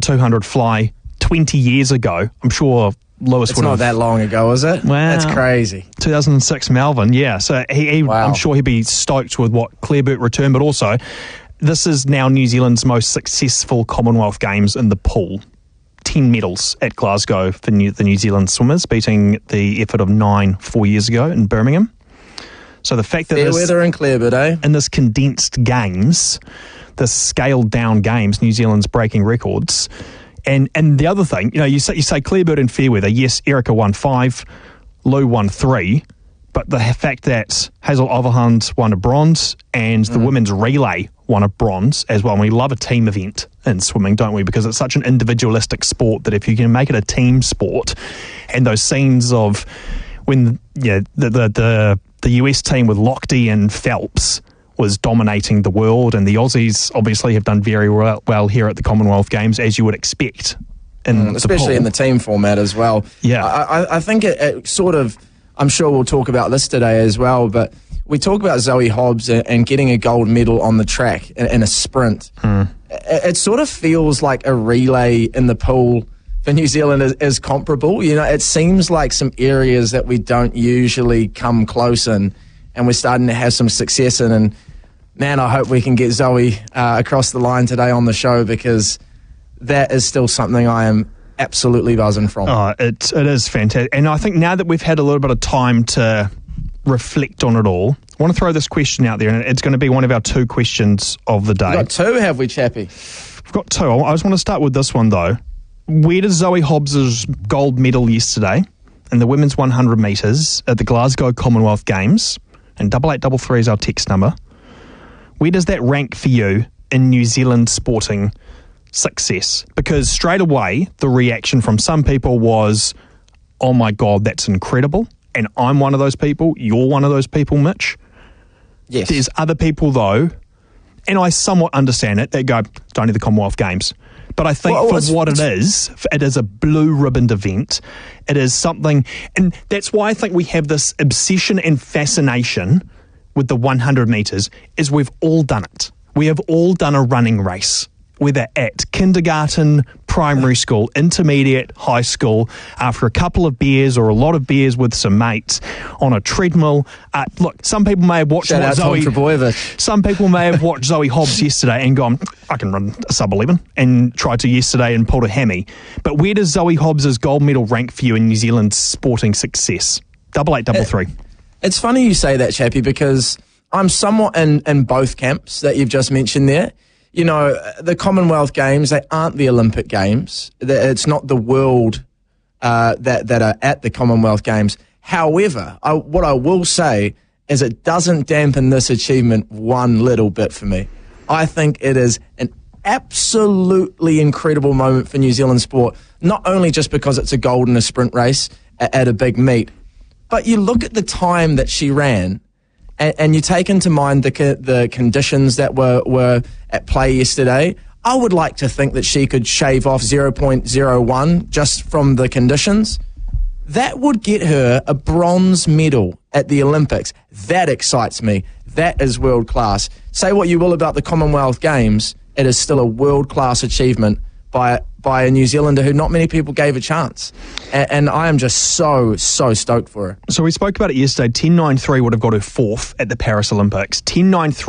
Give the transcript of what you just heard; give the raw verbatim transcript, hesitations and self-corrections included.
two hundred fly twenty years ago. I'm sure Lewis It's would not have... that long ago, is it? Wow. That's crazy. two thousand six Melbourne, yeah. So he, he, Wow. I'm sure he'd be stoked with what Claire Burt returned, but also this is now New Zealand's most successful Commonwealth Games in the pool. Ten medals at Glasgow for New, the New Zealand swimmers, beating the effort of nine four years ago in Birmingham. So the fact that Fair this, weather and Claire Burt, eh? in this condensed games, this scaled down games, New Zealand's breaking records. And and the other thing, you know, you say you say Claire Burt and Fairweather. Yes, Erica won five, Lou won three, but the fact that Hazel Overhand won a bronze and the mm. women's relay won a bronze as well. And we love a team event in swimming, don't we? Because it's such an individualistic sport that if you can make it a team sport, and those scenes of when yeah the the the, the U S team with Lochte and Phelps was dominating the world, and the Aussies obviously have done very well, well here at the Commonwealth Games, as you would expect. In mm, especially the in the team format as well. Yeah. I, I think it, it sort of, I'm sure we'll talk about this today as well, but we talk about Zoe Hobbs and, and getting a gold medal on the track in, in a sprint. Mm. It, it sort of feels like a relay in the pool for New Zealand is, is comparable. You know, it seems like some areas that we don't usually come close in, and we're starting to have some success in. And man, I hope we can get Zoe uh, across the line today on the show, because that is still something I am absolutely buzzing from. Oh, it, it is fantastic. And I think now that we've had a little bit of time to reflect on it all, I want to throw this question out there, and it's going to be one of our two questions of the day. We've got two, have we, Chappie? We've got two. I just want to start with this one, though. Where does Zoe Hobbs' gold medal yesterday in the women's one hundred metres at the Glasgow Commonwealth Games, and double eight double three is our text number, where does that rank for you in New Zealand sporting success? Because straight away, the reaction from some people was, oh my God, that's incredible. And I'm one of those people. You're one of those people, Mitch. Yes. There's other people, though, and I somewhat understand it, that go, it's only the Commonwealth Games. But I think well, for what it is, it is a blue-ribboned event. It is something, and that's why I think we have this obsession and fascination with the one hundred metres, is we've all done it. We have all done a running race, whether at kindergarten, primary school, intermediate, high school, after a couple of beers or a lot of beers with some mates on a treadmill. Uh, look, some people may have watched Shout out Zoe. Tom Trbojevic. Some people may have watched Zoe Hobbs yesterday and gone, I can run a sub eleven, and tried to yesterday and pulled a hammy. But where does Zoe Hobbs' gold medal rank for you in New Zealand's sporting success? Double eight, double three. It's funny you say that, Chappie, because I'm somewhat in, in both camps that you've just mentioned there. You know, the Commonwealth Games, they aren't the Olympic Games. It's not the world uh, that, that are at the Commonwealth Games. However, I, what I will say is it doesn't dampen this achievement one little bit for me. I think it is an absolutely incredible moment for New Zealand sport, not only just because it's a gold in a sprint race at, at a big meet, but you look at the time that she ran, and, and you take into mind the the conditions that were, were at play yesterday. I would like to think that she could shave off zero point zero one just from the conditions. That would get her a bronze medal at the Olympics. That excites me. That is world class. Say what you will about the Commonwealth Games, it is still a world class achievement by by a New Zealander who not many people gave a chance. And, and I am just so, so stoked for her. So we spoke about it yesterday. ten nine three would have got her fourth at the Paris Olympics. ten nine three